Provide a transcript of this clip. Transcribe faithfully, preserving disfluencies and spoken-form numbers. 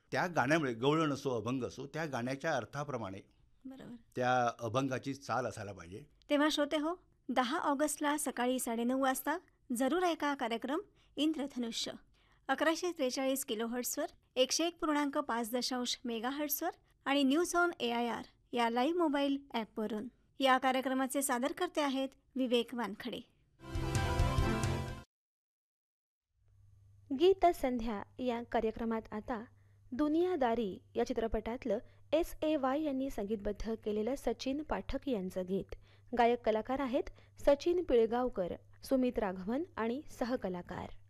त्या गाण्यामुळे गवळण असो अभंग असो त्या गाण्याच्या अर्थाप्रमाणे बरोबर त्या अभंगाची चाल असायला पाहिजे. तेव्हा श्रोते हो, दहा ऑगस्टला सकाळी साडेनऊ वाजता जरूर ऐका कार्यक्रम इंद्रधनुष्य अकराशे त्रेचाळीस किलो हर्ट्सवर, एकशे एक पूर्णांक पाच दशांश मेगा हर्ट्सवर आणि news on A I R या लाईव्ह मोबाईल ॲपवरून. या कार्यक्रमाचे सादरकर्ते आहेत विवेक वानखडे. गीत संध्या या कार्यक्रमात आता दुनियादारी या चित्रपटातलं एस ए वाय यांनी संगीतबद्ध केलेलं सचिन पाठक यांचं गीत. गायक कलाकार आहेत सचिन पिळगावकर, सुमित राघवन आणि सहकलाकार.